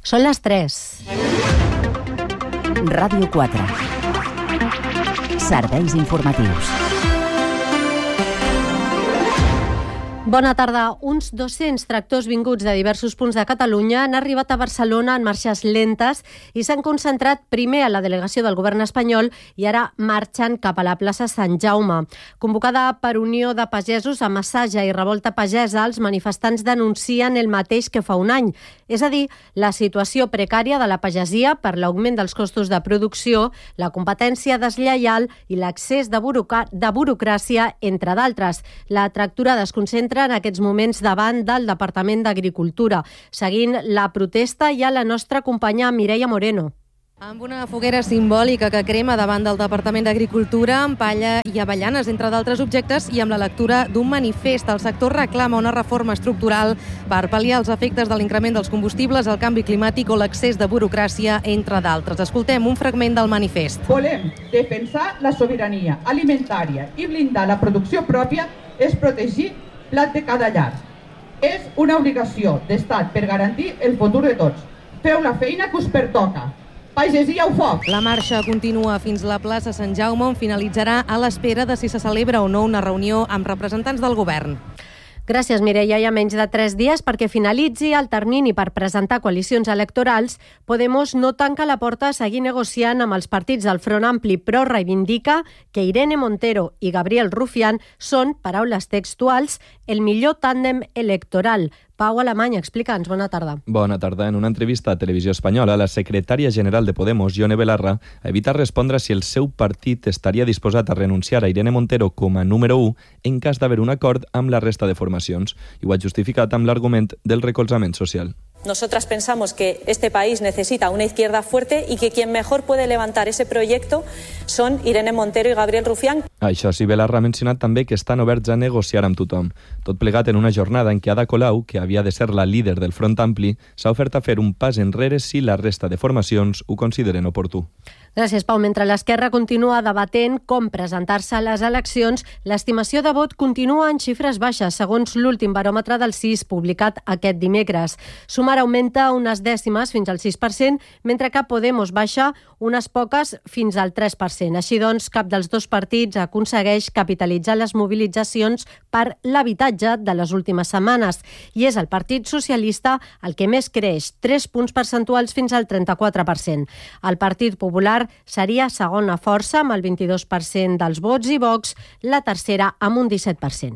Són les 3. Ràdio 4. Serveis informatius. Bona tarda. Uns 200 tractors vinguts de diversos punts de Catalunya han arribat a Barcelona en marxes lentes i s'han concentrat primer a la delegació del govern espanyol i ara marxen cap a la plaça Sant Jaume. Convocada per Unió de Pagesos a Massaja i Revolta Pagesa, els manifestants denuncien el mateix que fa un any, és a dir, la situació precària de la pagesia per l'augment dels costos de producció, la competència deslleial i l'accés de burocràcia, entre d'altres. La tracturada es concentra en aquests moments davant del Departament d'Agricultura. Seguint la protesta hi ha la nostra companya Mireia Moreno. Amb una foguera simbòlica que crema davant del Departament d'Agricultura, amb palla i avellanes, entre d'altres objectes, i amb la lectura d'un manifest. El sector reclama una reforma estructural per pal·liar els efectes de l'increment dels combustibles, el canvi climàtic o l'accés de burocràcia, entre d'altres. Escoltem un fragment del manifest. Volem defensar la sobirania alimentària i blindar la producció pròpia és protegir plat de cada llar. És una obligació d'Estat per garantir el futur de tots. Feu la feina que us pertoca. Pagesia o foc! La marxa continua fins a la plaça Sant Jaume, on finalitzarà a l'espera de si se celebra o no una reunió amb representants del govern. Gràcies, Mireia. Hi ha menys de 3 dies perquè finalitzi el termini per presentar coalicions electorals. Podemos no tanca la porta a seguir negociant amb els partits del Front Ampli, però reivindica que Irene Montero i Gabriel Rufián són, paraules textuals, el millor tàndem electoral. Pau Alemany, explica'ns. Bona tarda. Bona tarda. En una entrevista a Televisió Espanyola, la secretària general de Podemos, Ione Belarra, ha evitat respondre si el seu partit estaria disposat a renunciar a Irene Montero com a número 1 en cas d'haver un acord amb la resta de formacions, i ho ha justificat amb l'argument del recolzament social. Nosotras pensamos que este país necesita una izquierda fuerte y que quien mejor puede levantar ese proyecto son Irene Montero i Gabriel Rufián. Això sí, Belarra ha mencionat també que estan oberts a negociar amb tothom. Tot plegat en una jornada en què Ada Colau, que havia de ser la líder del Front Ampli, s'ha ofert a fer un pas enrere si la resta de formacions ho consideren oportú. Gràcies, Pau. Mentre l'Esquerra continua debatent com presentar-se a les eleccions, l'estimació de vot continua en xifres baixes, segons l'últim baròmetre del CIS, publicat aquest dimecres. Sumar augmenta unes dècimes fins al 6%, mentre que Podemos baixa unes poques fins al 3%. Així doncs, cap dels dos partits aconsegueix capitalitzar les mobilitzacions per l'habitatge de les últimes setmanes. I és el Partit Socialista el que més creix, 3 punts percentuals fins al 34%. El Partit Popular seria segona força amb el 22% dels vots i Vox la tercera amb un 17%.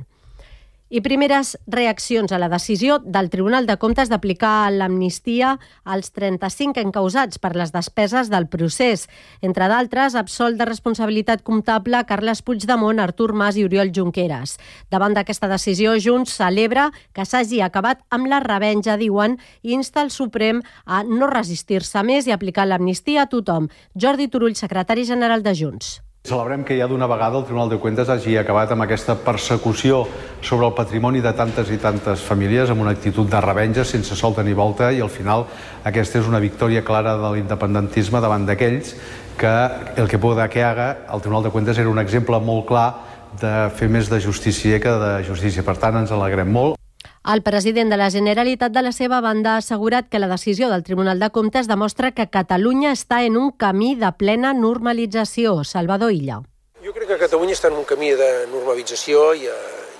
I primeres reaccions a la decisió del Tribunal de Comptes d'aplicar l'amnistia als 35 encausats per les despeses del procés. Entre d'altres, absolt de responsabilitat comptable Carles Puigdemont, Artur Mas i Oriol Junqueras. Davant d'aquesta decisió, Junts celebra que s'hagi acabat amb la revenja, diuen, i insta el Suprem a no resistir-se més i aplicar l'amnistia a tothom. Jordi Turull, secretari general de Junts. Celebrem que ja d'una vegada el Tribunal de Cuentas hagi acabat amb aquesta persecució sobre el patrimoni de tantes i tantes famílies amb una actitud de revenja sense solta ni volta, i al final aquesta és una victòria clara de l'independentisme davant d'aquells que el que pueda que haga. El Tribunal de Cuentas era un exemple molt clar de fer més de justícia que de justícia. Per tant, ens alegrem molt. El president de la Generalitat, de la seva banda, ha assegurat que la decisió del Tribunal de Comptes demostra que Catalunya està en un camí de plena normalització. Salvador Illa. Jo crec que Catalunya està en un camí de normalització i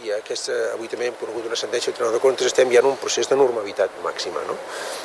avui també hem conegut una sentència del Tribunal de Comptes, estem ja en un procés de normalitat màxima, no?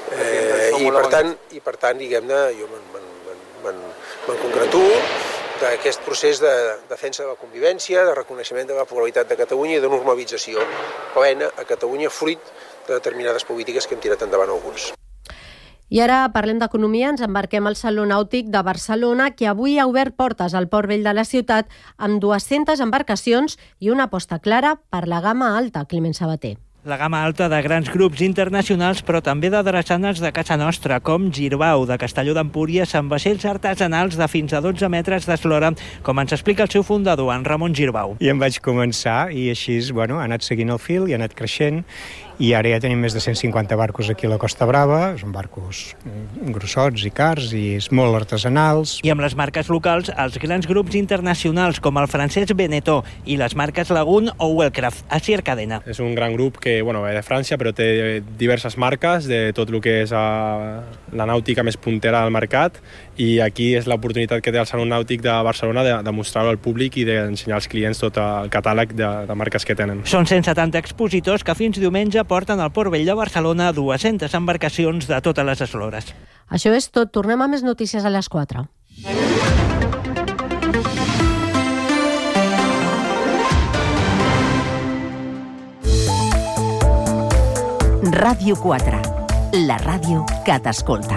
I per tant, diguem-ne, jo me'n congratulo d'aquest procés de defensa de la convivència, de reconeixement de la pluralitat de Catalunya i de normalització plena a Catalunya, fruit de determinades polítiques que hem tirat endavant alguns. I ara parlem d'economia. Ens embarquem al Saló Nàutic de Barcelona, que avui ha obert portes al Port Vell de la ciutat amb 200 embarcacions i una aposta clara per la gamma alta. Climent Sabater. La gamma alta de grans grups internacionals, però també de drassanes de casa nostra, com Girbau, de Castelló d'Empúries, amb vaixells artesanals de fins a 12 metres d'eslora, com ens explica el seu fundador, en Ramon Girbau. I em vaig començar, i així, ha anat seguint el fil i ha anat creixent, i ara ja tenim més de 150 barcos aquí a la Costa Brava, són barcos grossots i cars i molt artesanals. I amb les marques locals, els grans grups internacionals com el francès Beneteau i les marques Lagun o Wellcraft. Asier Cadena. És un gran grup que ve de França, però té diverses marques de tot el que és la nàutica més puntera del mercat, i aquí és l'oportunitat que té el Saló Nàutic de Barcelona de mostrar-ho al públic i d'ensenyar als clients tot el catàleg de marques que tenen. Són 170 expositors que fins diumenge porten al Port Vell de Barcelona 200 embarcacions de totes les eslores. Això és tot. Tornem a més notícies a les 4. Ràdio 4, la ràdio que t'escolta.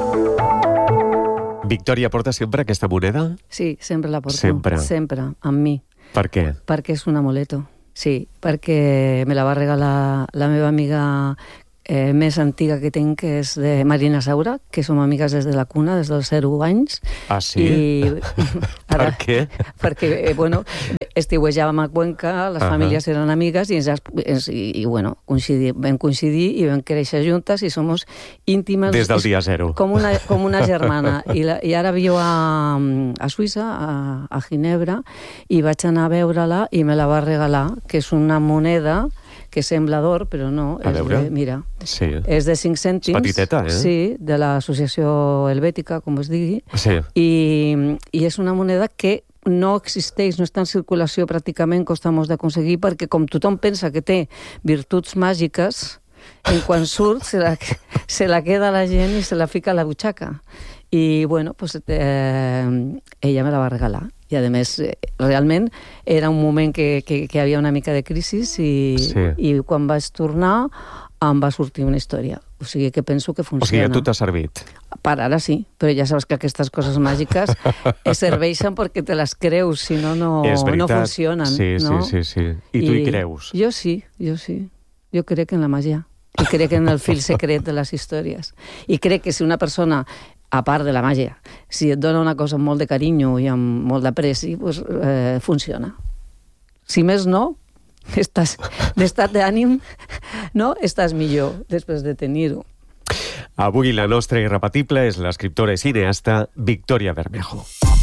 Victòria, porta sempre aquesta moneda? Sí, sempre la porto. Sempre? Sempre, amb mi. Per què? Perquè és un amuleto. Sí, perquè me la va regalar la meva amiga més antiga que tinc, que és de Marina Saura, que som amigues des de la cuna, des dels 0 anys. Ah, sí? Per què? Perquè, estiuejàvem a Cuenca, les famílies eren amigues i vam coincidir i vam créixer juntes i som íntimes. Des del dia 0. Com una germana. I ara viu a Suïssa, a Ginebra, i vaig anar a veure-la i me la va regalar, que és una moneda que sembla d'or, però no. A veure. Mira, sí. És de 5 cèntims. És petiteta, eh? Sí, de l'associació helvètica, com es digui. Sí. I és una moneda que no existeix, no està en circulació pràcticament, costa molt d'aconseguir, perquè com tothom pensa que té virtuts màgiques, quan surt se la queda la gent i se la fica a la butxaca. I, bueno, pues, ella me la va regalar. I, a més, realment era un moment que hi havia una mica de crisi i quan vaig tornar em va sortir una història. O sigui que penso que funciona. O sigui, a tu t'ha servit? Per ara sí, però ja saps que aquestes coses màgiques serveixen perquè te les creus, si no, no funcionen. Sí, no? sí. I tu hi creus? Jo sí. Jo crec en la màgia. I crec en el fil secret de les històries. I crec que si una persona, a part de la màgia, si et dona una cosa amb molt de carinyo i amb molt d'apreci, pues, funciona. Si més no, d'estat d'ànim, no? Estàs millor després de tenir-ho. Avui la nostra irrepetible és l'escriptora i cineasta Victòria Bermejo.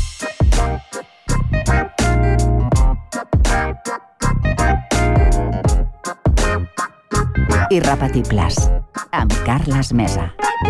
Irrepetibles, amb Carles Mesa.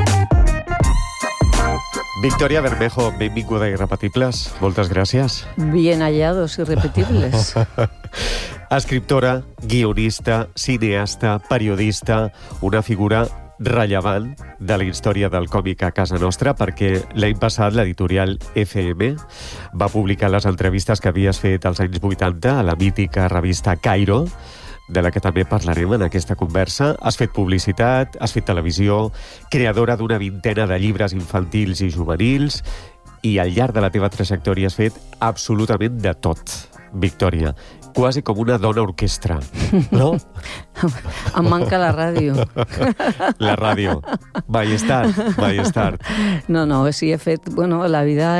Victòria Bermejo, benvinguda a Irrepetibles. Moltes gràcies. Bien hallados, irrepetibles. Escriptora, guionista, cineasta, periodista, una figura rellevant de la història del còmic a casa nostra, perquè l'any passat l'editorial FM va publicar les entrevistes que havies fet als anys 80 a la mítica revista Cairo, de la que també parlarem en aquesta conversa. Has fet publicitat, has fet televisió, creadora d'una vintena de llibres infantils i juvenils, i al llarg de la teva trajectòria has fet absolutament de tot, Victòria. Quasi com una dona orquestra, no? Em manca la ràdio. La ràdio. Mai és tard. No, sí, he fet... Bueno, la vida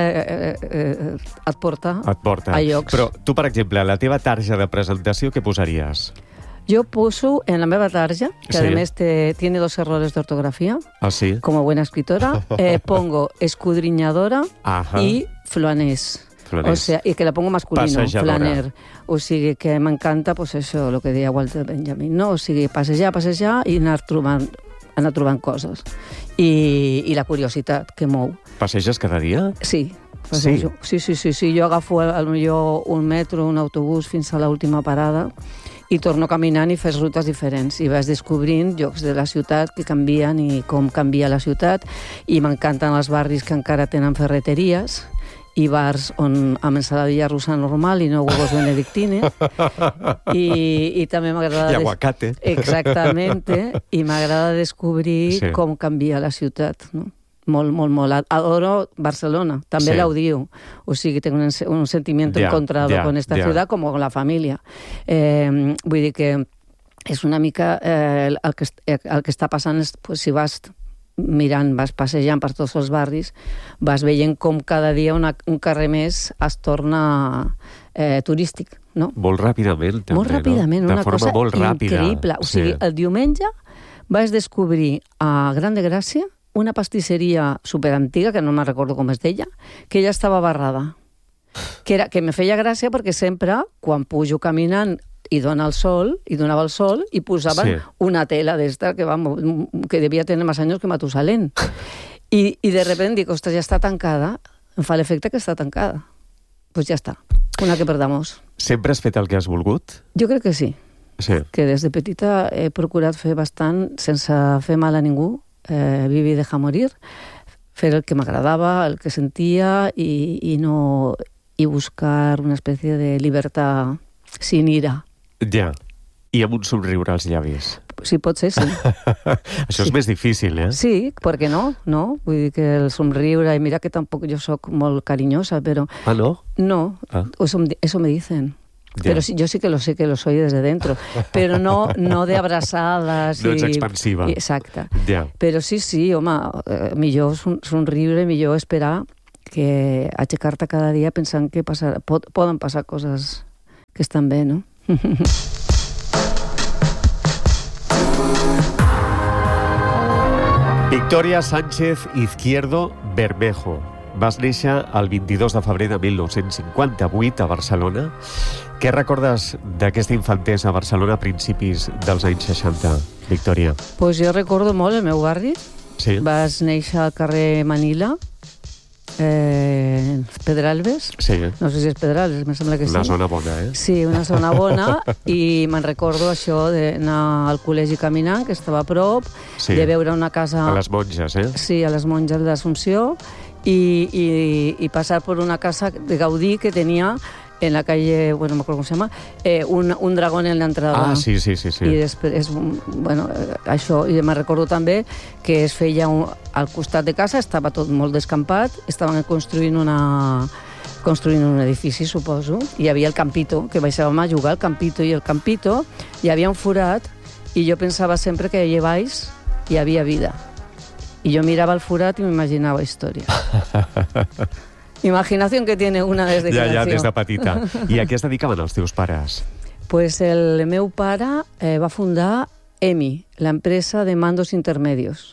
et porta a llocs. Però tu, per exemple, a la teva tarja de presentació, què posaries? Yo puso en la meva tarja, que además tiene 2 errores de ortografía, como buena escritora, pongo escudriñadora y flanés. O sea, y que la pongo masculino, flaner. O sigui que m'encanta, pues això, lo que deia Walter Benjamin, no? O sigui, passejar i anar trobant coses. I la curiositat que mou. Passeges cada dia? Sí. Passejo. Sí. Jo agafo potser un metro, un autobús fins a l'última parada i torno caminant i fes rutes diferents i vas descobrint llocs de la ciutat que canvien i com canvia la ciutat, i m'encanten els barris que encara tenen ferreteries i bars on amb ensaladilla russa normal i no huevos benedictines i també m'agrada... I aguacate. Exactamente, i m'agrada descobrir com canvia la ciutat, no? Molt. Adoro Barcelona, també l'odio. O sigui, tengo un sentimiento encontrado con esta ciudad como con la familia. Vull dir que és una mica el que està passant és, si vas mirant, vas passejant per tots els barris, vas veient com cada dia un carrer més es torna turístic. no? Molt ràpidament, també, molt ràpidament, no? una cosa molt ràpida. increïble. O sigui, el diumenge vaig descobrir a Gran de Gràcia una pastisseria superantiga, que no me'n recordo com es deia, que ja estava barrada. Que me feia gràcia perquè sempre, quan pujo caminant i donava el sol, i posaven una tela d'esta que devia tenir més anys que Matusalén. I de repente dic, ostres, ja està tancada. Em fa l'efecte que està tancada. Pues ja està. Una que perdamos. Sempre has fet el que has volgut? Jo crec que sí. Sí. Que des de petita he procurat fer bastant, sense fer mal a ningú, vivir i deixar morir, fer el que m'agradava, el que sentia i buscar una espècie de llibertat sin ira. Ja. I amb un somriure als llavis. Sí, pot ser, sí. Això és més difícil, eh? Sí, per què no? No? Vull dir que el somriure, i mira que tampoc jo soc molt carinyosa, però... Ah, no? No, eso me dicen. Yeah. Pero yo sí que lo sé, que lo soy desde dentro, pero no de abraçades. No ets expansiva. Exacte. Yeah. Però sí, home, millor somriure, millor esperar que aixecar-te cada dia pensant que poden passar coses que estan bé, no? Victoria Sánchez Izquierdo Bermejo. Vas néixer el 22 de febrer de 1958 a Barcelona. Què recordes d'aquesta infantesa a Barcelona a principis dels anys 60, Victòria? Pues jo recordo molt el meu barri. Sí. Vas néixer al carrer Manila, Pedralbes. Sí. No sé si és Pedralbes, me sembla que sí. Una zona bona, eh? Sí, una zona bona, i me'n recordo això d'anar al col·legi caminant, que estava a prop, de veure una casa... A les monges, eh? Sí, a les monges de l'Assumpció, y pasar por una casa de Gaudí que tenía en la calle, bueno, no me acuerdo cómo se llama, un dragón en la entrada. Ah, sí. I després, bueno, això, i me recordo també que es feia al costat de casa, estava tot molt descampat, estaven construint un edifici, suposo, i hi havia el campito, que baixàvem a jugar al campito, i el campito hi havia un forat, i jo pensava sempre que allà baix hi havia vida. Y yo miraba el forat y me imaginaba historia. Imaginación que tiene una desde que nació. Ja, des de petita. I a què es dedicaven els teus pares? Pues el meu pare va fundar EMI, l'empresa de mandos intermedios.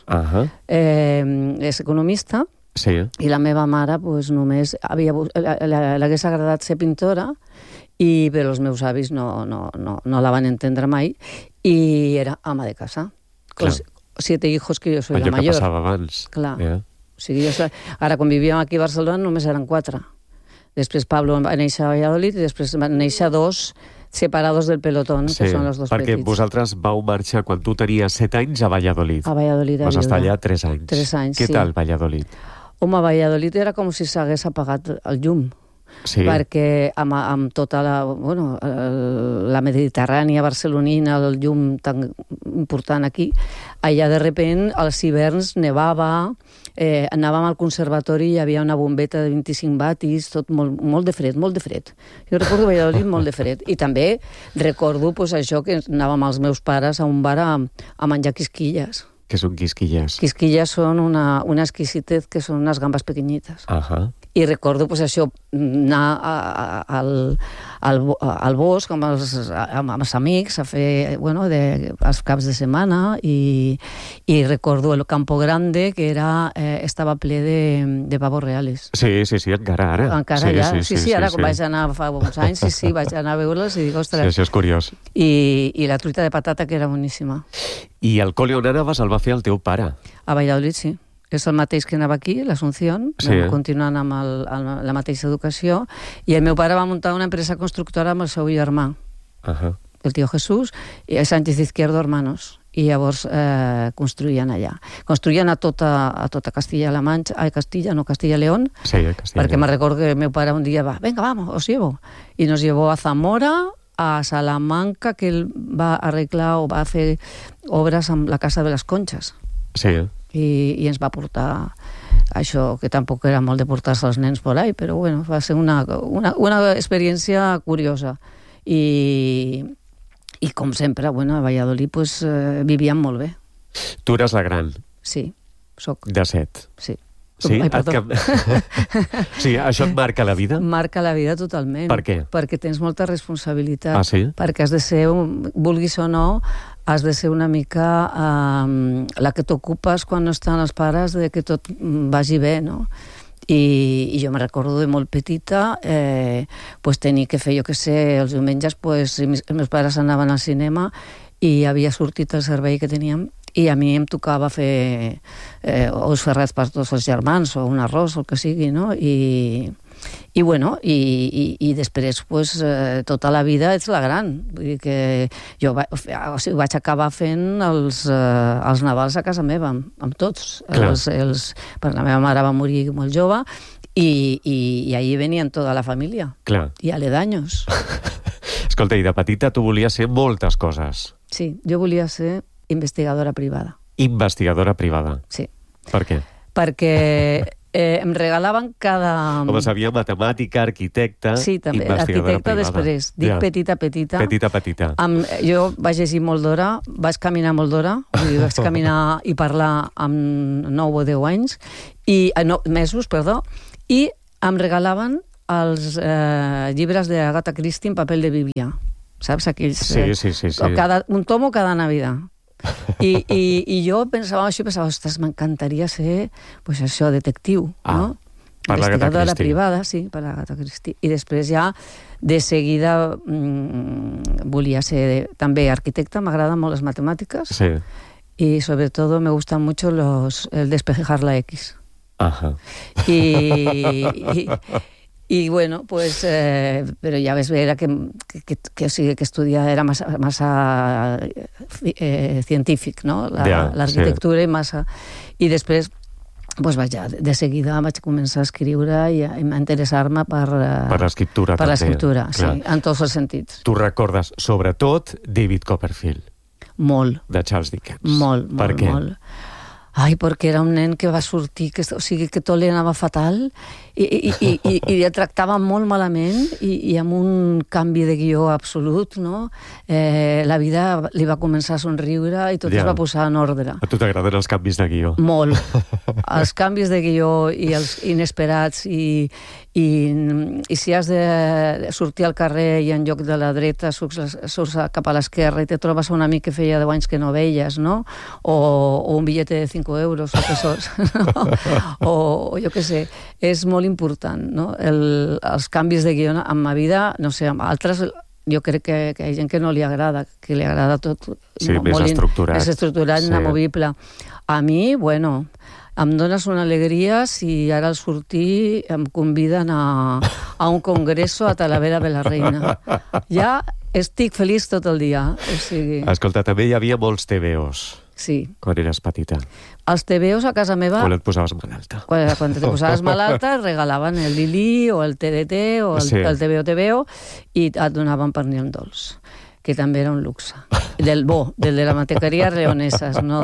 És economista, i la meva mare pues, només l'hagués agradat ser pintora, però els meus avis no la van entendre mai, i era ama de casa. 7 hijos, que jo soy la mayor. Allò que passava abans. Clar. O sigui, ara, quan vivíem aquí a Barcelona, només eren 4. Després Pablo va néixer a Valladolid i després van néixer 2 separados del pelotón, que són els 2 petits. Perquè vosaltres vau marxar quan tu tenies 7 anys a Valladolid. A Valladolid. Vas estar allà 3 anys. 3 anys, sí. Què tal, Valladolid? Home, Valladolid era com si s'hagués apagat el llum. Sí. Perquè amb tota la Mediterrània barcelonina, el llum tan important aquí, allà de repent als hiverns nevava, anàvem al conservatori i hi havia una bombeta de 25 watis, tot molt de fred, molt de fred. Jo recordo Valladolid molt de fred. I també recordo això que anàvem els meus pares a un bar a menjar quisquilles. Què són quisquilles? Quisquilles són una exquisitez, que són unes gambes pequeñitas. I recordo això, anar al bosc amb els amics a fer els caps de setmana, i recordo el Campo Grande, que estava ple de pavos reales. Sí, encara ara. Encara ja, sí, ara quan vaig anar fa uns anys, vaig anar a veure-les i dic, ostres... Sí, això és curiós. I la truita de patata, que era boníssima. I el col·le on anaves el va fer el teu pare? A Valladolid, sí. És el mateix que anava aquí, l'Asunción, continuant amb la mateixa educació, i el meu pare va muntar una empresa constructora amb el seu germà, el tio Jesús, i Sánchez Izquierdo Hermanos, i llavors construïen allà. Construïen a tota Castilla-La Mancha, Castilla-León, perquè me recordo que el meu pare un dia va, venga, vamos, os llevo, i nos llevó a Zamora, a Salamanca, que ell va arreglar o va fer obres amb la Casa de les Conxes. Sí. I ens va portar això, que tampoc era molt de portar-se els nens por ahí, però bueno, va ser una experiència curiosa. I com sempre, a Valladolid vivíem molt bé. Tu eres la gran? Sí, soc. De 7? Sí. Sí? Sí, això et marca la vida? Marca la vida totalment. Per què? Perquè tens molta responsabilitat. Ah, sí? Perquè has de ser, vulguis o no, has de ser una mica la que t'ocupes quan no estan els pares de que tot vagi bé, no? I jo me recordo de molt petita tenir que fer, jo què sé, els diumenges els meus pares anaven al cinema i havia sortit el servei que teníem i a mi em tocava fer ous ferrats per tots els germans o un arròs o el que sigui, no? I després tota la vida ets la gran. Vull dir que jo vaig acabar fent els Nadals a casa meva, amb tots. La meva mare va morir molt jove i ahí venien tota la família. Clar. I aledaños. Escolta, i de petita tu volies ser moltes coses. Sí, jo volia ser investigadora privada. Investigadora privada? Sí. Per què? Perquè em regalaven cada... Home, sabia matemàtica, arquitecta... Sí, també, arquitecta després. Dic petita. Petita. Jo vaig llegir molt d'hora, vaig caminar molt d'hora, vaig caminar i parlar amb 9 o 10 anys, mesos, i em regalaven els llibres d'Agatha Christie en paper de Bíblia. Saps? Aquells... Sí. Un tomo cada Navidad. I jo pensava, ostres, m'encantaria ser, això, detectiu, no? Per l'Agatha Christie. Investigadora privada, sí, per l'Agatha Christie. I després ja, de seguida, volia ser també arquitecta, m'agraden molt les matemàtiques. Sí. Y sobre todo me gustan mucho el despejar la X. Ajá. Y bueno, pero ya ves, era que estudiar era massa científic, no? L'arquitectura i massa... I després, de seguida vaig començar a escriure i a interessar-me per l'escriptura. Per l'escriptura, sí, en tots els sentits. Tu recordes, sobretot, David Copperfield. Molt. De Charles Dickens. Molt. Per què? Molt. Ai, perquè era un nen que va sortir, que tot li anava fatal i el tractava molt malament i amb un canvi de guió absolut, no? La vida li va començar a somriure i tot es va posar en ordre. A tu t'agraden els canvis de guió? Molt. Els canvis de guió i els inesperats i si has de sortir al carrer i en lloc de la dreta surts cap a l'esquerra i te trobes un amic que feia 10 anys que no veies, no? O un bitllet de 5 euros o pesos, no? O jo què sé, és molt important, no? Els canvis de guió en ma vida, no sé, amb altres jo crec que hi ha gent que no li agrada, que li agrada tot més estructurat, inamovible. A mi, bueno, em dones una alegria si ara al sortir em conviden a un congreso a Talavera de la Reina. Ja estic feliç tot el dia. O sigui... Escolta, també hi havia molts TVOs. Sí. Quan eres petita. Els TVOs a casa meva... Quan et posaves malalta. Quan te posaves malalta regalaven el Lili o el TDT o el TVO i et donaven pernil dolç, que també era un luxe. Del de la mantequeria Leonesas, no?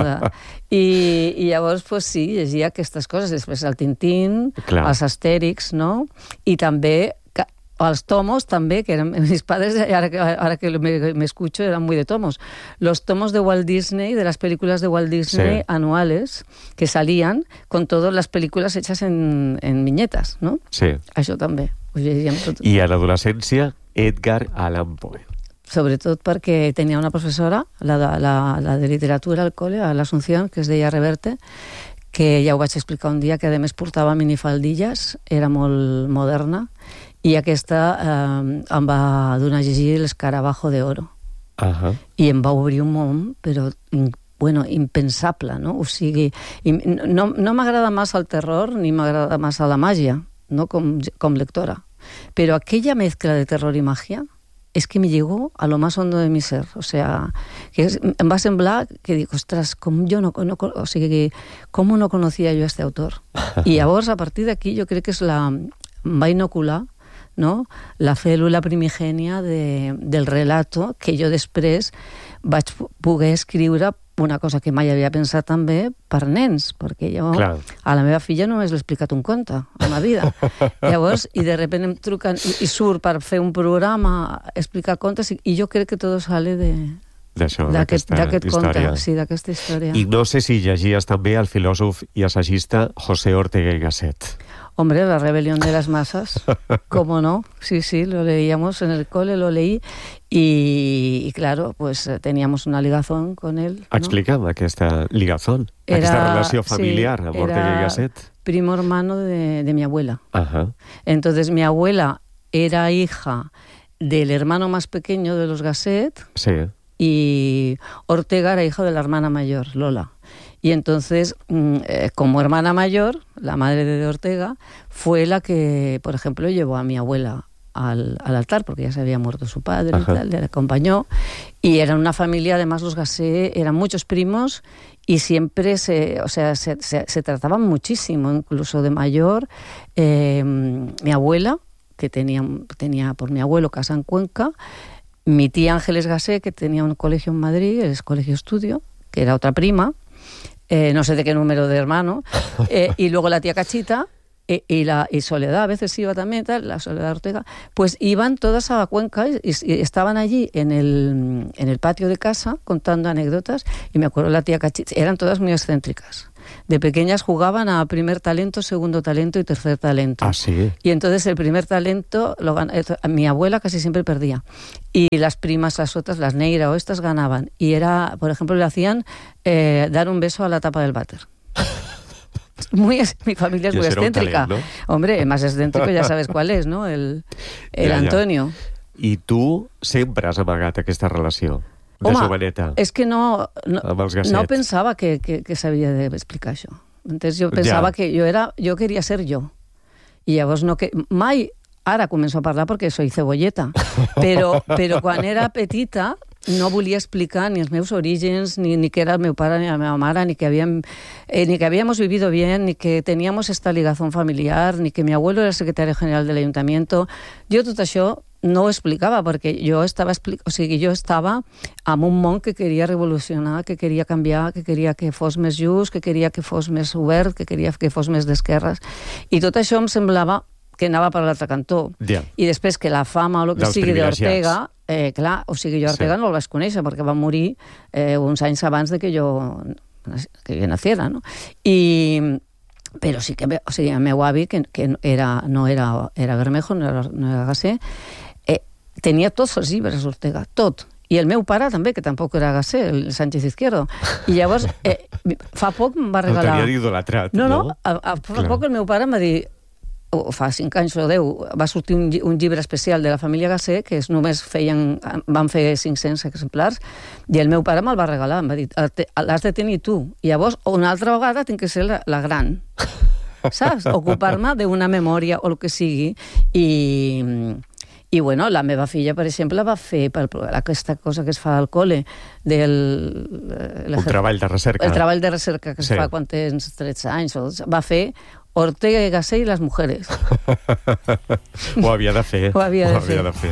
I llavors, sí, llegia aquestes coses. Després el Tintín, els Astèrix, no? I també... Els tomos també, que eran mis padres, ahora que me escucho, eran muy de tomos. Los tomos de Walt Disney, de las películas de Walt Disney anuales, que salían con todas las películas hechas en viñetas, ¿no? Sí. Això també. I a l'adolescència, Edgar Allan Poe. Sobretot perquè tenia una professora, la de literatura al cole, a l'Asunción, que es deia Reverte, que ja ho vaig explicar un dia, que a més portava minifaldilles, era molt moderna, i aquesta em va donar a llegir l'Escarabajo de Oro. I em va obrir un món, però impensable, no? O sigui, no m'agrada massa el terror ni m'agrada massa la màgia, no? Com lectora. Però aquella mezcla de terror i màgia es que me llegó a lo más hondo de mi ser. O sea, que em va semblar que dic, ostres, com no conocía yo a este autor. I llavors, a partir d'aquí, jo crec que em va inocular, no? La cèl·lula primigènia del relato que jo després vaig poder escriure una cosa que mai havia pensat també per nens, perquè jo a la meva filla només l'he explicat un conte a la vida. Llavors, i de repente em truquen i surt per fer un programa, explicar contes, i jo crec que tot sale d'això, d'aquest conte, història. sí, d'aquesta història. I no sé si llegies també el filòsof i assagista José Ortega y Gasset. Hombre, La rebelión de las masas, ¿cómo no? Sí, lo leíamos en el cole, lo leí y claro, pues teníamos una ligazón con él, ¿no? Explica'm aquesta ligazón, aquesta relació familiar amb Ortega y Gasset. Primo hermano de mi abuela. Ajá. Entonces mi abuela era hija del hermano más pequeño de los Gasset. Sí. Y Ortega era hija de la hermana mayor, Lola. Y entonces, como hermana mayor, la madre de Ortega fue la que, por ejemplo, llevó a mi abuela al altar, porque ya se había muerto su padre y tal, le acompañó. Y eran una familia, además los Gasset eran muchos primos y siempre se trataban muchísimo, incluso de mayor. Mi abuela, que tenía por mi abuelo casa en Cuenca, mi tía Ángeles Gasset, que tenía un colegio en Madrid, el Colegio Estudio, que era otra prima, no sé de qué número de hermano, y luego la tía Cachita, y Soledad, a veces iba también, la Soledad Ortega, pues iban todas a Cuenca y estaban allí en el patio de casa contando anécdotas, y me acuerdo la tía Cachita, eran todas muy excéntricas. De pequeñas jugaban a primer talento, segundo talento y tercer talento. Ah, sí. Y entonces el primer talento, mi abuela casi siempre perdía. Y las primas, las otras, las Neira o estas ganaban. Y era, por ejemplo, le hacían dar un beso a la tapa del váter. Mi familia es muy excéntrica. Talent, ¿no? Hombre, más excéntrico ya sabes cuál es, ¿no? El Antonio. I tu sempre has amagat aquesta relació de joveneta. És que no pensava que s'havia d'explicar això. Entonces jo pensava que jo queria ser jo. I llavors mai, ara començo a parlar perquè soy cebolleta, però quan era petita no volia explicar ni els meus orígens, ni que era el meu pare ni la meva mare, ni que habíamos vivido bien, ni que teníamos esta ligazón familiar, ni que mi abuelo era el secretario general del ayuntamiento. Jo tot això no ho explicava, perquè jo estava en un món que queria revolucionar, que queria canviar, que queria que fos més just, que queria que fos més obert, que queria que fos més d'esquerres. I tot això em semblava que anava per l'altre cantó. I després que la fama o el que sigui d'Ortega, clar, o sigui, jo Ortega no el vaig conèixer perquè va morir uns anys abans de que jo naciera, no? Però sí que, o sigui, el meu avi, que no era Bermejo, no era Gasset, tenia tots els llibres d'Ortega, tot. I el meu pare també, que tampoc era Gasset, el Sánchez Izquierdo. I llavors, fa poc em va regalar... El tenia idolatrat, no? No, fa poc el meu pare em va dir, fa 5 anys o 10, va sortir un llibre especial de la família Gasset, que només van fer 500 exemplars, i el meu pare me'l va regalar, em va dir, l'has de tenir tu. I llavors, una altra vegada, tinc que ser la gran. Saps? Ocupar-me d'una memòria o el que sigui. I bueno, la meva filla, per exemple, va fer aquesta cosa que es fa al col·le un treball de recerca. El treball de recerca que es fa quan tens 13 anys o 12. Va fer Ortega y Gasset i les mujeres. Ho havia de fer. Ho havia de fer.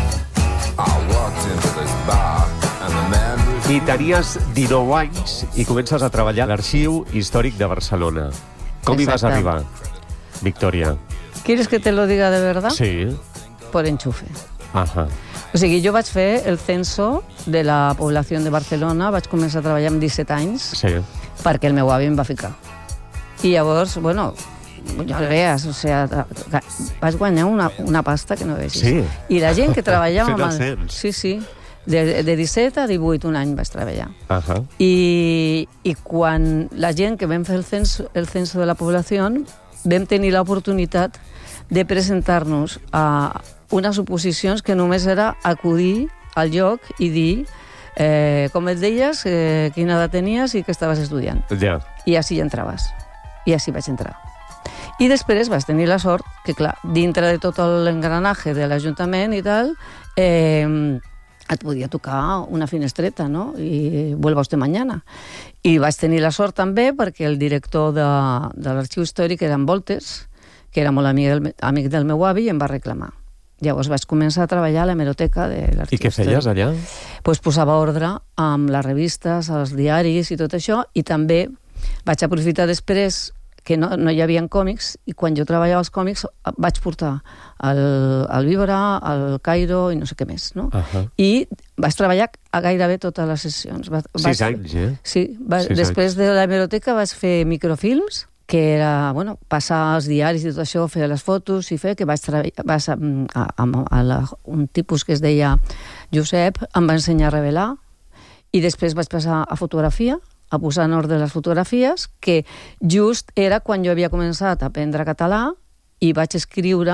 I tenies 19 anys i comences a treballar a l'Arxiu Històric de Barcelona. Com hi vas arribar, Victòria? ¿Quieres que te lo diga de verdad? Sí. Por enchufe. Ajá. O sigui, jo vaig fer el censo de la població de Barcelona, vaig començar a treballar amb 17 anys, perquè el meu avi em va ficar. I llavors, bueno, ja veus, o sigui, vaig guanyar una pasta que no vegis. Sí. I la gent que treballava... Fent el cens. Sí. De 17 a 18, un any vaig treballar. Uh-huh. I quan la gent que vam fer el censo de la població, vam tenir l'oportunitat de presentar-nos a unes oposicions que només era acudir al lloc i dir com et deies, quina edat tenies i què estaves estudiant. I així entraves. I així vaig entrar. I després vaig tenir la sort que, clar, dintre de tot l'engranatge de l'Ajuntament i tal, et podia tocar una finestreta, no? I vuelva usted mañana. I vaig tenir la sort també perquè el director de l'Arxiu Històric era en Voltes, que era molt amic del meu avi, i em va reclamar. Llavors vaig començar a treballar a l'hemeroteca de l'Arxiu Històric. I què feies allà? Pues posava ordre amb les revistes, els diaris i tot això, i també vaig aprofitar després que no hi havia còmics, i quan jo treballava els còmics vaig portar al Víbora, al Cairo i no sé què més, no? I vaig treballar a gairebé totes les sessions. 6 anys, eh? Sí, després de la hemeroteca vaig fer microfilms, que era, bueno, passar els diaris i tot això, fer les fotos i fer, que vaig treballar un tipus que es deia Josep, em va ensenyar a revelar, i després vaig passar a fotografia, a posar en ordre les fotografies, que just era quan jo havia començat a aprendre català i vaig escriure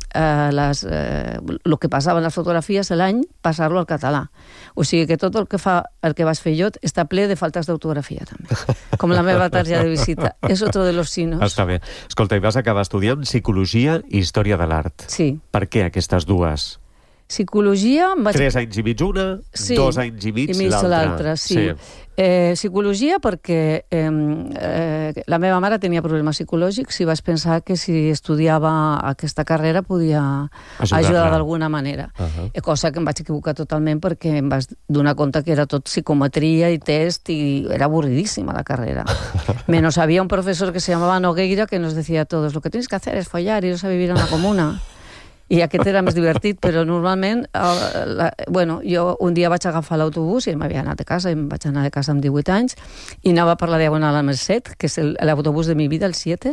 el que passava en les fotografies l'any, passar-lo al català. O sigui que tot el que vaig fer jo està ple de faltes d'autografia, també. Com la meva targeta de visita. És otro de los signos. Està bé. Escolta, i vas acabar estudiant Psicologia i Història de l'Art. Sí. Per què aquestes dues? Psicologia... 3 anys i mig una, 2 anys i mig l'altra. Sí. Psicologia perquè la meva mare tenia problemes psicològics i vaig pensar que si estudiava aquesta carrera podia ajudar d'alguna manera. Cosa que em vaig equivocar totalment perquè em vaig donar compte que era tot psicometria i test i era avorridísima la carrera. Menos había un profesor que se llamaba Nogueira que nos decía a todos, lo que tienes que hacer es follar, iros a vivir en la comuna. I aquest era més divertit, però normalment, jo un dia vaig agafar l'autobús i m'havia anat de casa, em vaig anar de casa amb 18 anys, i anava per la Diagonal al Merced, que és l'autobús de mi vida, el 7,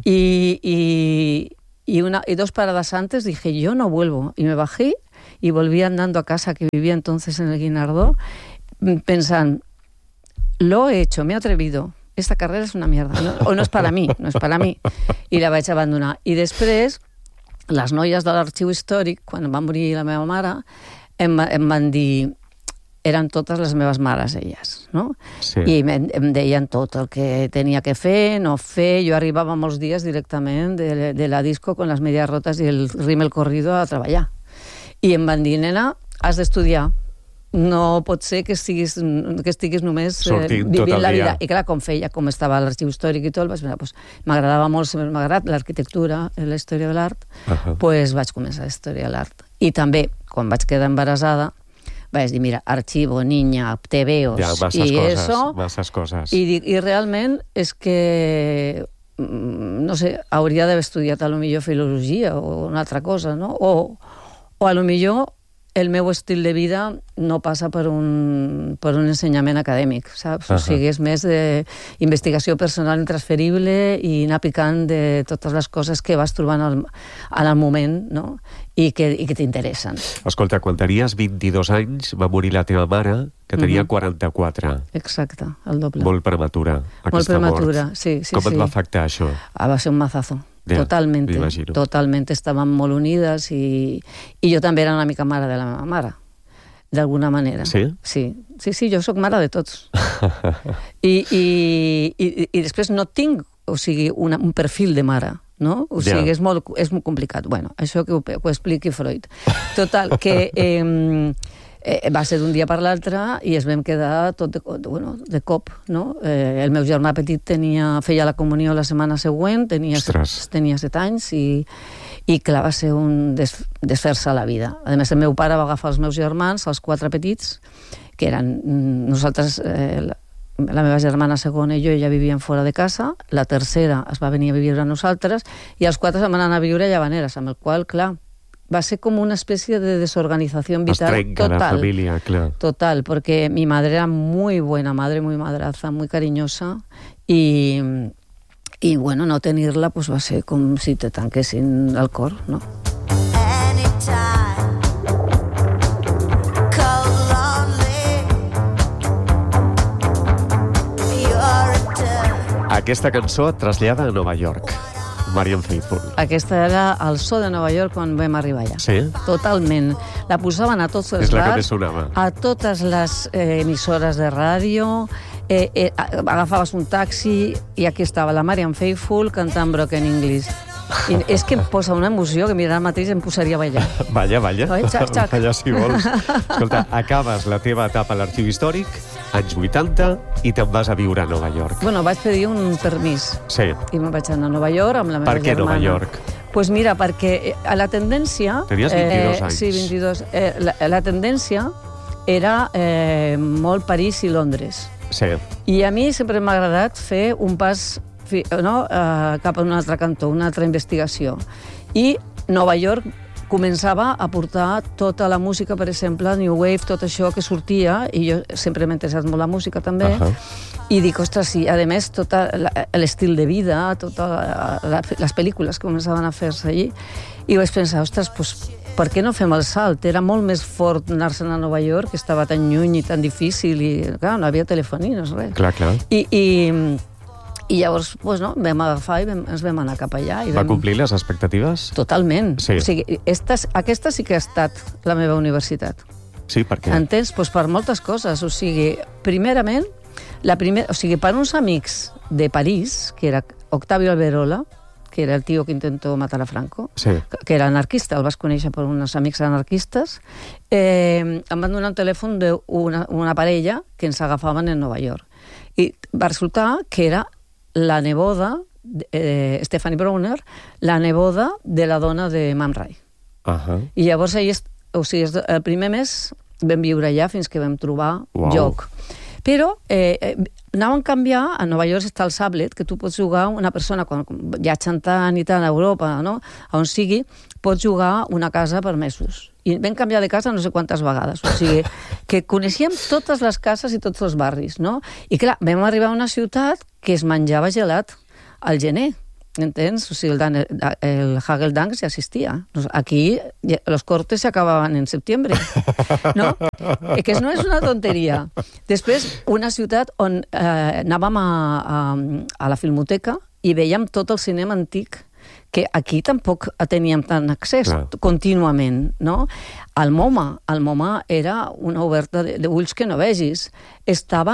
y 2 paradas antes dije, yo no vuelvo, y me bajé y volví andando a casa, que vivía entonces en el Guinardó, pensando, lo he hecho, me he atrevido, esta carrera es una mierda, o no és per a mi, i la vaig abandonar. I després, les noies de l'arxiu històric, quan va morir la meva mare, em van dir, eren totes les meves mares, elles, no? Sí. I em deien tot el que tenia que fer, no fer. Jo arribava molts dies directament de la disco con les medias rotas i el rímel corrido a treballar. I em van dir, nena, has d'estudiar. No pot ser que estiguis només vivint la vida. I clar, com estava l'arxiu històric i tot, m'agradava molt, m'ha agradat l'arquitectura, la història de l'art, doncs vaig començar la història de l'art. I també, quan vaig quedar embarassada, vaig dir, mira, arxivo, niña, tebeos, i eso... Masses coses. I realment és que, no sé, hauria d'haver estudiat a lo millor filologia o una altra cosa, no? O a lo millor el meu estil de vida no passa per un ensenyament acadèmic, saps? O sigui, és més d'investigació personal intransferible i anar picant de totes les coses que vas trobant en el moment, no? I que t'interessen. Escolta, quan tenies 22 anys va morir la teva mare, que tenia 44. Exacte, el doble. Molt prematura, aquesta mort. Molt prematura, sí. Com et va afectar això? Va ser un mazazo. Totalmente, estaven molt unides i jo també era una mica mare de la meva mare, d'alguna manera. Sí? Sí, jo sóc mare de tots. I després no tinc, o sigui, un perfil de mare, no? O sigui, és molt complicat. Bueno, això que ho expliqui Freud. Total, que va ser d'un dia per l'altre i es vam quedar tot de cop, no? El meu germà petit feia la comunió la setmana següent, tenia 7 anys i clar, va ser un desfer-se a la vida. A més, el meu pare va agafar els meus germans, els 4 petits, que eren nosaltres, la meva germana segona i jo ja vivíem fora de casa, la tercera es va venir a viure a nosaltres i els 4 van anar a viure a Llavaneres, amb el qual, clar, va ser com una especie de desorganización vital. Es trenca la familia, claro. Total, porque mi madre era muy buena madre, muy madraza, muy cariñosa y bueno, no tenerla pues va a ser com si te tanquessin el cor, no? Aquesta cançó et trasllada a Nova York. Marianne Faithfull. Aquesta era el so de Nova York quan vam arribar allà. Sí? Totalment. La posaven a tots els bars. És la que bars, més sonava. a totes les emissores de ràdio, agafaves un taxi i aquí estava la Marianne Faithfull cantant Broken English. I és que em posa una emoció que mira, ara mateix em posaria a ballar. Balla. Xac. Balla si vols. Escolta, acabes la teva etapa a l'Arxiu Històric, anys 80, i te'n vas a viure a Nova York. Bueno, vaig pedir un permís. Sí. I me'n vaig anar a Nova York amb la meva germana. Per què Nova York? Pues mira, perquè a la tendència... Tenies 22 anys. Sí, 22. La tendència era molt París i Londres. Sí. I a mi sempre m'ha agradat fer un pas cap a un altre cantó, una altra investigació. I Nova York començava a portar tota la música, per exemple, New Wave, tot això que sortia, i jo sempre m'ha interessat molt la música també, i dic, ostres, sí, a més, tot l'estil de vida, totes les pel·lícules que començaven a fer-se allí, i vaig pensar, ostres, doncs, per què no fem el salt? Era molt més fort anar-se'n a Nova York, que estava tan lluny i tan difícil, i clar, no havia telefonia, no és res. Clar. I llavors vam agafar i ens vam anar cap allà. Va complir les expectatives? Totalment. Sí. O sigui, aquesta sí que ha estat la meva universitat. Sí, per què? Entens? Doncs per moltes coses. O sigui, primerament, per uns amics de París, que era Octavio Alberola, que era el tio que intentó matar a Franco, que era anarquista, el vas conèixer per uns amics anarquistes, em van donar un telèfon d'una parella que ens agafaven en Nova York. I va resultar que era la neboda, Stephanie Browner, la neboda de la dona de Man Ray. I llavors el primer mes vam viure allà fins que vam trobar lloc. Però anaven a canviar, a Nova York està el Sablet, que tu pots jugar, una persona, quan viatgen tant i tant a Europa, no? On sigui, pots jugar una casa per mesos. I vam canviar de casa no sé quantes vegades. O sigui, que coneixíem totes les cases i tots els barris, no? I clar, vam arribar a una ciutat que es menjava gelat al gener, entens? O sigui, el Hagel-Dunk ja existia. Aquí los cortes se acababan en septiembre, no? Que no és una tonteria. Després, una ciutat on anàvem a la Filmoteca i veiem tot el cinema antic, que aquí tampoc teníem tant accés contínuament, no? El MoMA era una oberta d'ulls que no vegis. Estava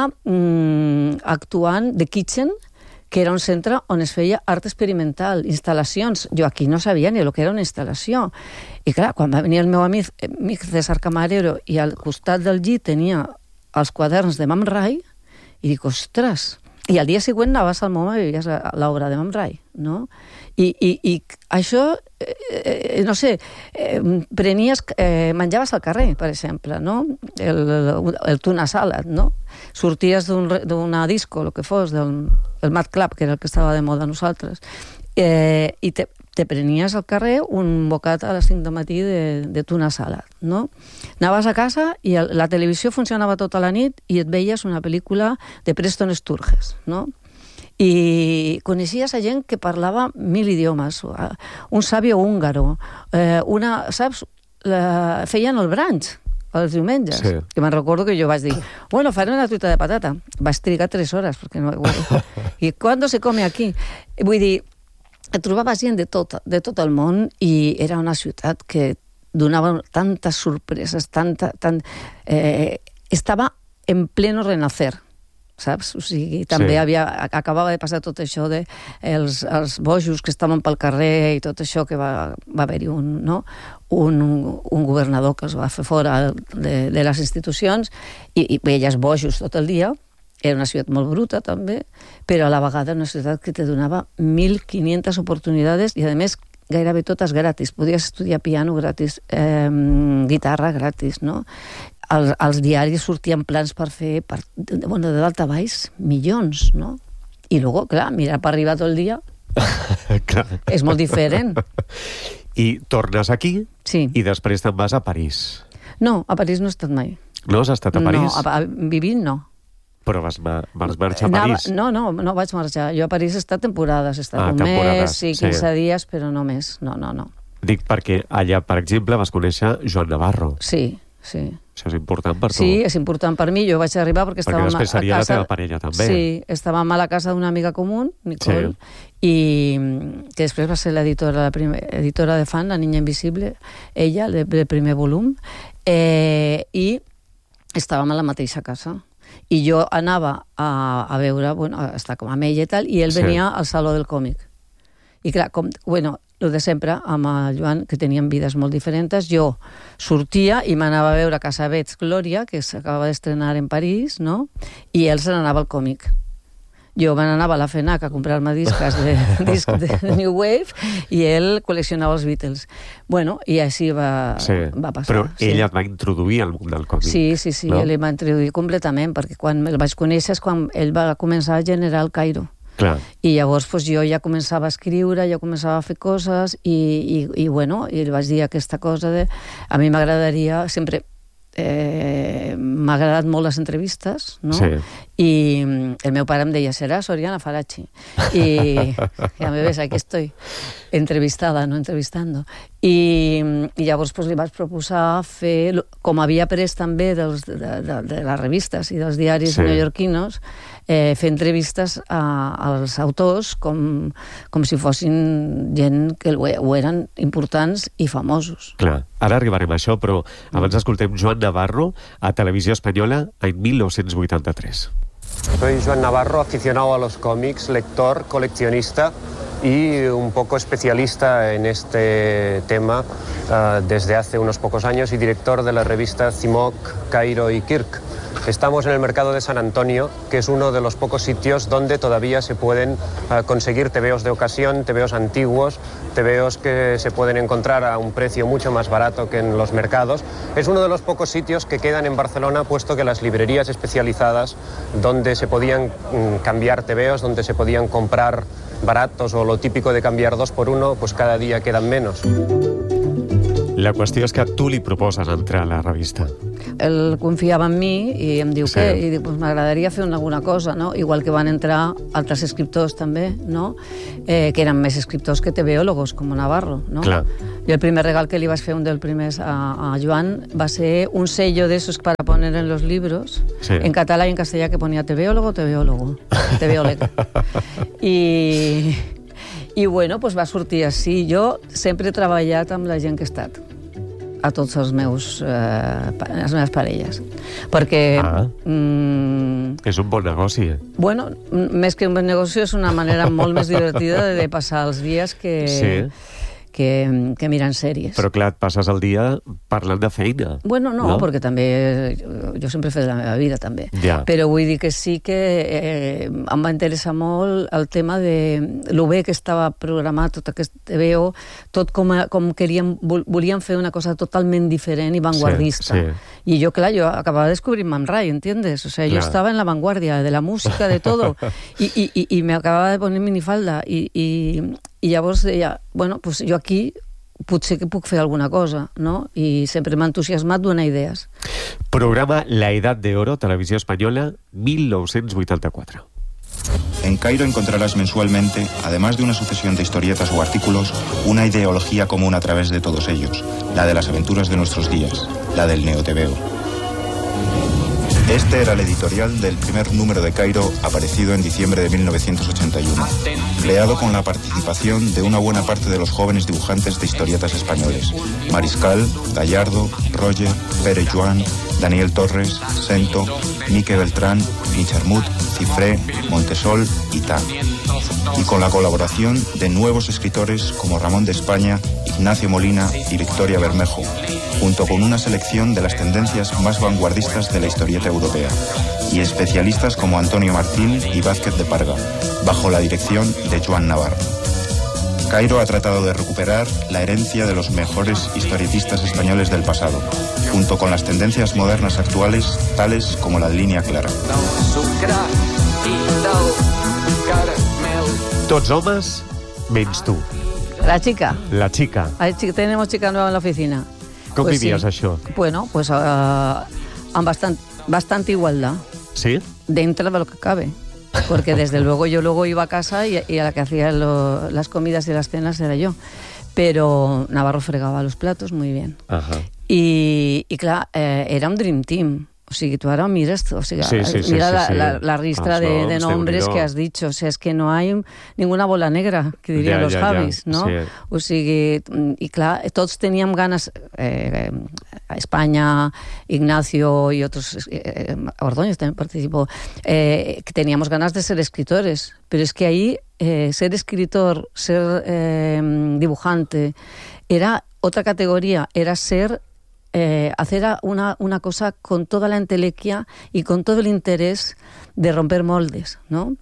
actuant The Kitchen, que era un centre on es feia art experimental, instal·lacions. Jo aquí no sabia ni el que era una instal·lació. I clar, quan va venir el meu amic César Camarero i al costat del llit tenia els quaderns de Man Ray, i dic, ostres... I al dia següent anaves al MoMA i veies l'obra de Man Ray, no? I això, no sé, menjaves al carrer, per exemple, no? El tuna salad, no? Sorties d'una disco, el que fos, del Mad Club, que era el que estava de moda a nosaltres, i te prenies al carrer un bocat a les 5 del matí de tuna salad, no? Anaves a casa i la televisió funcionava tota la nit i et veies una pel·lícula de Preston Sturges, no? I coneixies a gent que parlava 1000 idiomes, un sàvio húngaro, saps? Feien el brunch els diumenges, que me'n recordo que jo vaig dir, bueno, faré una truita de patata. Vaig trigar 3 hores, perquè no... I quan se come aquí? Vull dir, trobava gent de tot el món i era una ciutat que donava tantes sorpreses, estava en pleno renacer, saps? O sigui, també acabava de passar tot això de els bojos que estaven pel carrer i tot això, que va haver-hi un governador que els va fer fora de les institucions i veies bojos tot el dia. Era una ciutat molt bruta, també, però a la vegada una ciutat que te donava 1.500 oportunitats i, a més, gairebé totes gratis. Podies estudiar piano gratis, guitarra gratis, no? Els diaris sortien plans per fer, de dalt a baix, milions, no? I després, clar, mirar per arribar tot el dia és molt diferent. I tornes aquí i després te'n vas a París. No, a París no he estat mai. No has estat a París? No, vivint no. Però vas marxar a París? No vaig marxar. Jo a París he estat temporades. He estat un mes, 15 dies, però no més. No. Dic perquè allà, per exemple, vas conèixer Joan Navarro. Sí. Això és important per tu? Sí, és important per mi. Jo vaig arribar perquè estàvem a casa... Perquè després seria la teva parella, també. Sí, estàvem a la casa d'una amiga comú, Nicole, i que després va ser l'editora de Fan, La Niña Invisible, ella, del primer volum, i estàvem a la mateixa casa. I jo anava a veure, a estar com amb ella i tal, i ell venia al Saló del Còmic. I clar, el de sempre, amb el Joan, que teníem vides molt diferents, jo sortia i m'anava a veure Casabets Glòria, que s'acaba d'estrenar en París, no? I ell se n'anava al còmic. Jo me n'anava a la FNAC a comprar-me discs de New Wave i ell col·leccionava els Beatles. I així va passar. Però ell et va introduir al món del còmic. Sí, ell em va introduir completament, perquè quan el vaig conèixer és quan ell va començar a generar el Cairo. Clar. I llavors pues, jo ja començava a escriure, ja començava a fer coses i bueno, i li vaig dir aquesta cosa de... A mi m'agradaria sempre... m'ha agradat molt les entrevistes, no? Sí. I el meu pare em deia, seràs Oriana Farachi. I ja me ves, aquí estoy, entrevistada, no entrevistando. I llavors pues, li vaig proposar fer, com havia après també de les revistes i dels diaris neoyorquinos, fer entrevistes als autors com si fossin gent que ho eren importants i famosos. Clar, ara arribarem a això, però abans escoltem Joan Navarro a Televisió Espanyola en 1983. Soy Joan Navarro, aficionado a los cómics, lector, coleccionista y un poco especialista en este tema desde hace unos pocos años y director de la revista Cimoc, Cairo y Kirk. Estamos en el mercado de San Antonio, que es uno de los pocos sitios donde todavía se pueden conseguir tebeos de ocasión, tebeos antiguos, tebeos que se pueden encontrar a un precio mucho más barato que en los mercados. Es uno de los pocos sitios que quedan en Barcelona, puesto que las librerías especializadas donde se podían cambiar tebeos, donde se podían comprar baratos o lo típico de cambiar 2 por 1, pues cada día quedan menos. La qüestió és que tu li proposes entrar a la revista. Ell confiava en mi i em diu què? I dic, pues m'agradaria fer alguna cosa, no? Igual que van entrar altres escriptors també, no? Que eren més escriptors que tebeòlogos, com Navarro, no? Clar. I el primer regal que li vaig fer, un dels primers a Joan, va ser un sello de esos para poner en los libros, en català i en castellà, que ponia tebeòlogo, tebeòleg. I bueno, pues va sortir així. Jo sempre he treballat amb la gent que he estat, a tots les meves parelles. Perquè... és un bon negoci, Bueno, més que un bon negoci, és una manera molt més divertida de passar els dies que mirant sèries. Però clar, et passes el dia parlant de feina. Bueno, no, perquè també jo sempre he fet la meva vida, també. Ja. Però vull dir que sí que em va interessar molt el tema de lo bé que estava programat tot aquest TVO, tot com volien fer una cosa totalment diferent i vanguardista. I jo, clar, jo acabava de descobrir Man Ray, ¿entiendes? O sea, yo estaba en la vanguardia de la música, de todo, y me acabava de poner minifalda, i llavors deia, bueno, pues jo aquí potser que puc fer alguna cosa, no? I sempre m'ha entusiasmat donar idees. Programa La Edad de Oro, Televisió Espanyola, 1984. En Cairo encontrarás mensualmente, además de una sucesión de historietas o artículos, una ideología común a través de todos ellos, la de las aventuras de nuestros días, la del neotebeo. Este era el editorial del primer número de Cairo, aparecido en diciembre de 1981, creado con la participación de una buena parte de los jóvenes dibujantes de historietas españoles: Mariscal, Gallardo, Roger, Pere Joan, Daniel Torres, Sento, Mique Beltrán, Nicharmut, Cifré, Montesol y Ta. Y con la colaboración de nuevos escritores como Ramón de España, Ignacio Molina y Victoria Bermejo, junto con una selección de las tendencias más vanguardistas de la historieta europea, y especialistas como Antonio Martín y Vázquez de Parga, bajo la dirección de Joan Navarro. Cairo ha tratado de recuperar la herencia de los mejores historietistas españoles del pasado, junto con las tendencias modernas actuales, tales como la de Línea Clara. Tots homes, menys tu. La chica. La chica. Tenemos chica nueva en la oficina. Com vivies això? Bueno, pues amb bastante igualdad. ¿Sí? Dentro de lo que cabe. Porque desde luego yo luego iba a casa y a la que hacía las comidas y las cenas era yo. Pero Navarro fregaba los platos muy bien. Ajá. Y claro, era un dream team. O sigui, tú ahora miras, o sea, mira la ristra de nombres que has dicho. O sea, es que no hay ninguna bola negra, que dirían los Javis, ¿no? Sí. O sigui, y claro, todos teníamos ganas, España, Ignacio y otros, Ordóñez también participó, que teníamos ganas de ser escritores. Pero es que ahí, ser escritor, ser dibujante, era otra categoría, era ser... hacer una cosa con toda la entelequia y con todo el interés de romper moldes, ¿no?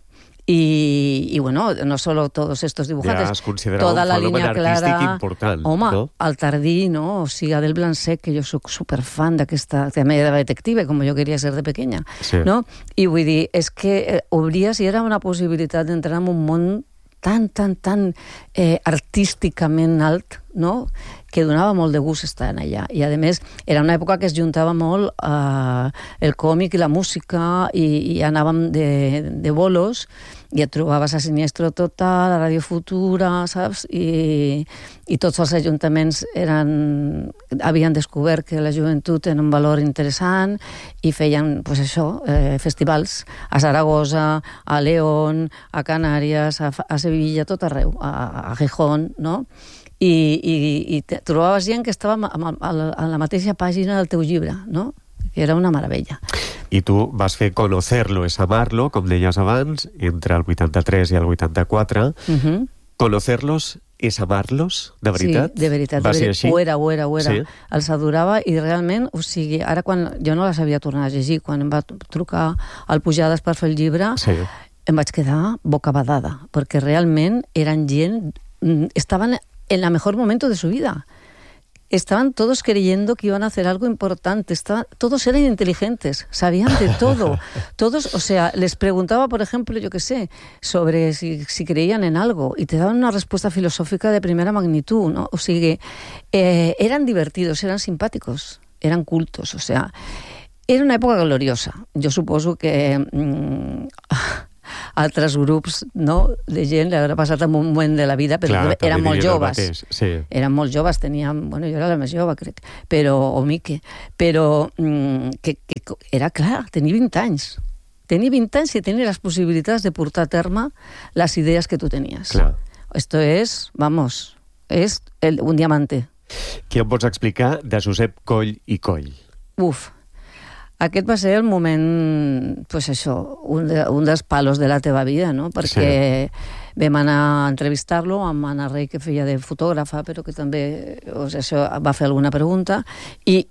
Y bueno, no solo todos estos dibujantes, ja es considerava toda un la fenomen línia artístic clara. important. Home, no? el Tardí, no? O sigui, Adel Blancet, que jo soc superfan d'aquesta... També era detective, com jo queria ser de pequeña. Sí. No? I vull dir, és que obries i era una possibilitat d'entrar en un món tan artísticament alt, no? Que donava molt de gust estar allà. I, a més, era una època que es juntava molt el còmic i la música i anàvem de bolos i et trobaves a Siniestro Total, a Radio Futura, saps? I tots els ajuntaments havien descobert que la joventut tenia un valor interessant i feien, pues això, festivals a Saragossa, a León, a Canàries, a Sevilla, tot arreu, a Gijón, no? I trobaves gent que estava a la mateixa pàgina del teu llibre, no? Que era una meravella. I tu vas fer Conocerlo es amarlo, com deies abans, entre el 83 i el 84. Conocerlos es amarlos, de veritat? Sí, de veritat. Va ser així? Ho era. Sí? Els adorava i realment, o sigui, ara quan jo no la sabia tornar a llegir, quan em va trucar al Pujades per fer el llibre, sí, em vaig quedar bocabadada, perquè realment eren gent... Estaven en el mejor momento de su vida. Estaban todos creyendo que iban a hacer algo importante. Todos eran inteligentes, sabían de todo. Todos, o sea, les preguntaba, por ejemplo, yo qué sé, sobre si creían en algo y te daban una respuesta filosófica de primera magnitud, ¿no? O sea, eran divertidos, eran simpáticos, eran cultos, o sea, era una època gloriosa. Jo suposo que altres grups, no, de gent li haurà passat en un moment de la vida, però clar, eren molt joves. Sí. Eren molt joves, teníem... Bueno, jo era la més jove, crec, o Mique, però que era clar, tenia 20 anys. Tenia 20 anys i tenia les possibilitats de portar a terme les idees que tu tenies. Clar. Esto es, vamos, es un diamante. Què em pots explicar de Josep Coll i Coll? Uf, aquest va ser el moment, pues això, un dels palos de la teva vida, no? Perquè vam anar a entrevistar-lo amb Anna Rey, que feia de fotògrafa, però que també això, va fer alguna pregunta, i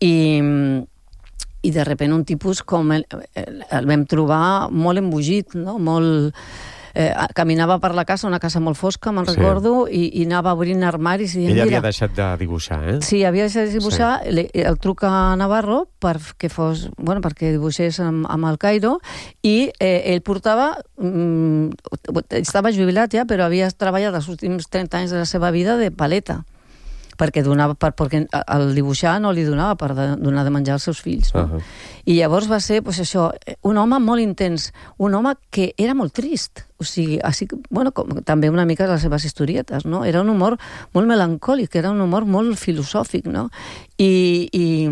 de repente un tipus com el vam trobar molt embogit, no? Molt... caminava per la casa, una casa molt fosca, me'n recordo, i anava obrint armaris i dient, ella havia deixat de dibuixar, eh? Sí, havia deixat de dibuixar, el truca a Navarro perquè dibuixés amb el Cairo, i ell portava, estava jubilat ja, però havia treballat els últims 30 anys de la seva vida de paleta, perquè el dibuixar no li donava per donar de menjar als seus fills, no? I llavors va ser, pues això, un home molt intens, un home que era molt trist, o sigui, també una mica les seves historietes, no? Era un humor molt melancòlic, era un humor molt filosòfic, no? I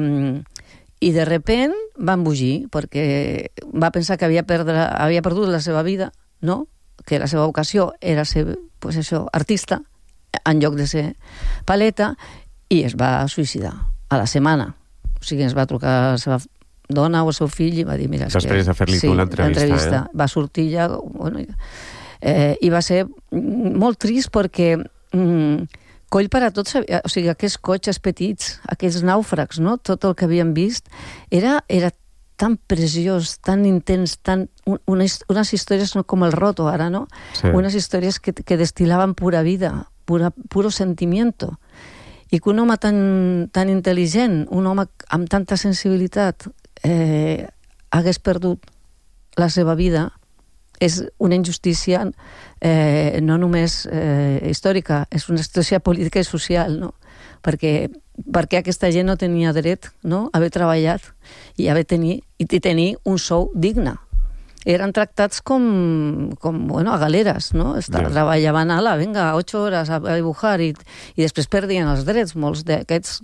de repent va embogir, perquè va pensar que havia perdut la seva vida, no? Que la seva vocació era ser, pues això, artista, en lloc de ser paleta, i es va suïcidar a la setmana. O sigui, ens va trucar la seva dona o el seu fill i va dir, mira... Després de fer-li tu l'entrevista. Va sortir ja... I va ser molt trist perquè Coll per a tots, o sigui, aquests cotxes petits, aquests nàufrags, no? Tot el que havíem vist, era tan preciós, tan intens, unes històries com el Roto ara, no? Sí. Unes històries que destilaven pura vida, puro sentimiento. I que un home tan intel·ligent, un home amb tanta sensibilitat, hagués perdut la seva vida, és una injustícia no només històrica, és una injustícia política i social, no? Perquè aquesta gent no tenia dret, no?, a haver treballat i tenir un sou digne. Eren tractats com a galeres, no? Treballaven venga, 8 hores a dibujar i després perdien els drets. Molts d'aquests,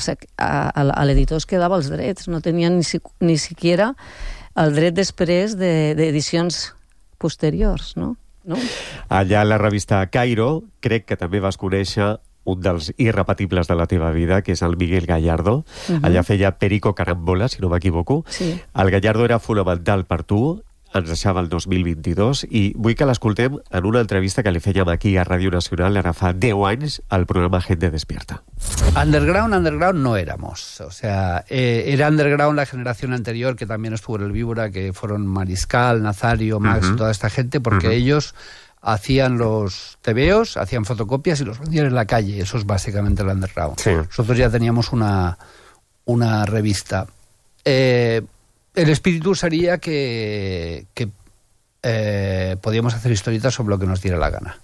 a l'editor es quedava els drets, no tenien ni siquiera el dret després d'edicions posteriors, no? Allà a la revista Cairo, crec que també vas conèixer un dels irrepetibles de la teva vida, que és el Miguel Gallardo. Allà feia Perico Carambola, si no m'equivoco. Sí. El Gallardo era fonamental per tu. ens deixava el 2022 i vull que l'escoltem en una entrevista que li fèiem aquí a Ràdio Nacional ara fa 10 anys al programa Gente Despierta. Underground no éramos. O sea, era underground la generación anterior que también estuvo en el Víbora, que fueron Mariscal, Nazario, Max, toda esta gente, porque ellos hacían los tebeos, hacían fotocopias y los vendían en la calle. Eso es básicamente el underground. Sí. Nosotros ya teníamos una revista. El espíritu sería que podíamos hacer historietas sobre lo que nos diera la gana.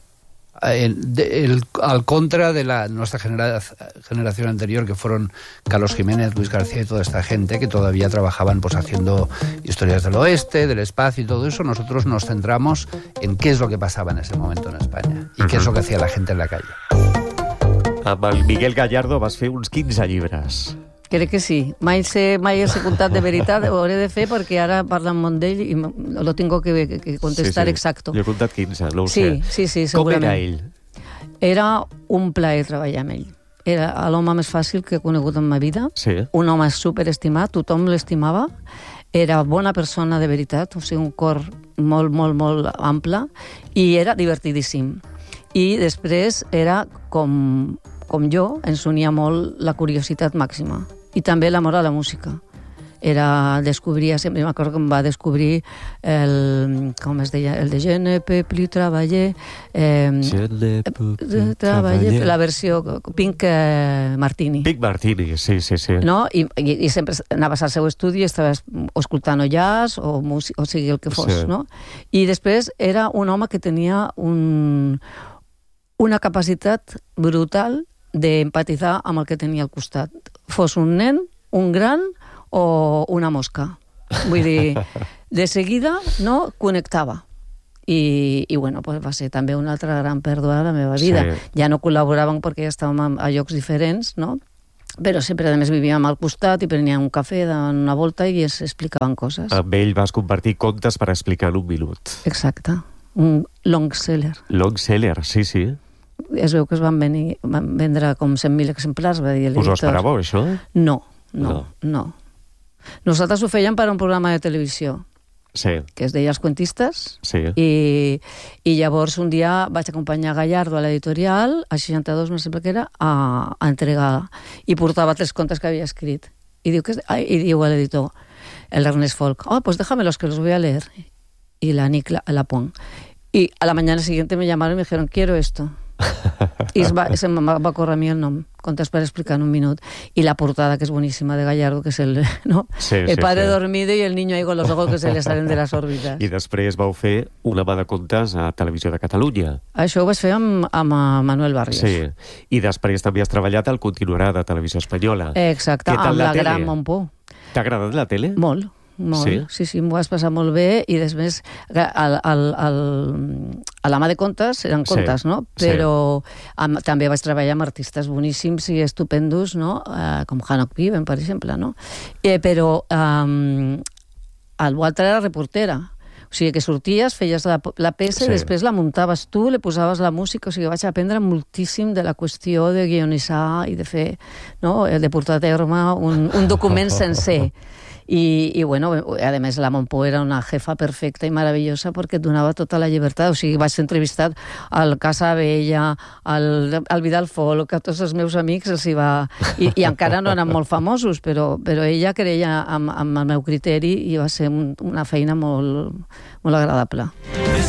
Al contra de nuestra generación anterior, que fueron Carlos Jiménez, Luis García y toda esta gente que todavía trabajaban pues haciendo historias del oeste, del espacio y todo eso, nosotros nos centramos en qué es lo que pasaba en ese momento en España y qué es lo que hacía la gente en la calle. Amb el Miguel Gallardo vas fer uns 15 llibres. Crec que sí. Mai he contat de veritat, ho hauré de fer perquè ara parla amb d'ell i lo tengo que contestar exacto. Jo he contat 15, no ho sé. Sí, segurament. Com era ell? Era un plaer treballar amb ell. Era l'home més fàcil que he conegut en ma vida. Sí. Un home superestimat, tothom l'estimava. Era bona persona de veritat, o sigui, un cor molt, molt, molt ample, i era divertidíssim. I després era com jo, ens unia molt la curiositat màxima. I també l'amor a la música. Descobria sempre, m'acordo que em va descobrir com es deia, el de Je ne peux plus travailler, la versió Pink Martini. Pink Martini, sí. No? I sempre anaves al seu estudi i estaves escoltant jazz o música, o sigui el que fos, no? I després era un home que tenia una capacitat brutal d'empatitzar amb el que tenia al costat. Fos un nen, un gran o una mosca. Vull dir, de seguida no connectava. I bueno, pues va ser també una altra gran pèrdua de la meva vida. Sí. Ja no col·laboràvem perquè ja estàvem a llocs diferents, no? Però sempre, a més, vivíem al costat i preníem un cafè de una volta i es explicaven coses. Amb ell vas compartir contes per explicar en un minut. Exacte. Un long seller. Long seller, sí. Es veu que es van vendre com 100.000 exemplars, va dir l'editor. Us ho esperàveu, això? No. Nosaltres ho fèiem per a un programa de televisió, que es deia Els Cuentistes, i llavors un dia vaig acompanyar Gallardo a l'editorial, a 62, no sé què era, a entregar, i portava 3 contes que havia escrit. I diu a l'editor, l'Ernest Folk, pues déjamelos que los voy a leer. Y la Nick la pon. Y a la mañana siguiente me llamaron y me dijeron, quiero esto. I se me va córrer a mi el nom, contes per explicar en un minut, i la portada, que és boníssima, de Gallardo, que és el padre dormido y el niño ahí con los ojos que se le salen de las órbitas. I després vau fer una mà de contes a Televisió de Catalunya. Això ho vaig fer amb Manuel Barrios. Sí, i després també has treballat al Continuarà de Televisió Espanyola. Exacte, amb la gran Montpó. T'ha agradat la tele? Molt. Sí, m'ho vas passar molt bé i després a l'ama de contes eren contes, no? Però també vaig treballar amb artistes boníssims i estupendos, no? Com Hanok Piven, per exemple, no? Però l'altre era reportera. O sigui, que sorties, feies la peça i després la muntaves tu, li posaves la música, o sigui, vaig aprendre moltíssim de la qüestió de guionitzar i de fer, no?, de portar a terme un document sencer. I bueno, a més la Montpó era una jefa perfecta i meravellosa perquè et donava tota la llibertat, o sigui, vaig ser entrevistat al Casa Vella, al Vidal Folk, a tots els meus amics els hi va... I encara no eren molt famosos, però ella creia amb el meu criteri i va ser una feina molt agradable.